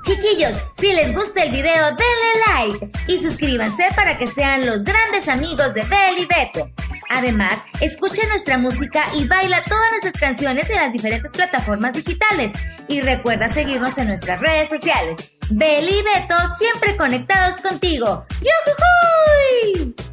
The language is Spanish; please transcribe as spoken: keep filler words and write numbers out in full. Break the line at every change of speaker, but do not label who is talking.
Chiquillos, si les gusta el video, denle like y suscríbanse para que sean los grandes amigos de Bel y Beto. Además, escucha nuestra música y baila todas nuestras canciones en las diferentes plataformas digitales. Y recuerda seguirnos en nuestras redes sociales. Bel y Beto, siempre conectados contigo. ¡Yujujuy!